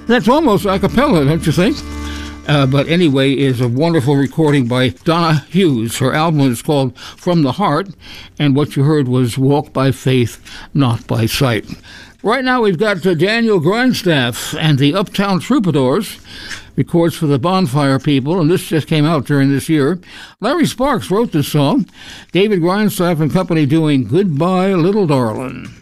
That's almost a cappella, don't you think? But anyway, is a wonderful recording by Donna Hughes. Her album is called From the Heart, and what you heard was Walk by Faith, Not by Sight. Right now we've got Daniel Grindstaff and the Uptown Troubadours, records for the Bonfire People, and this just came out during this year. Larry Sparks wrote this song. David Grindstaff and company doing Goodbye, Little Darling.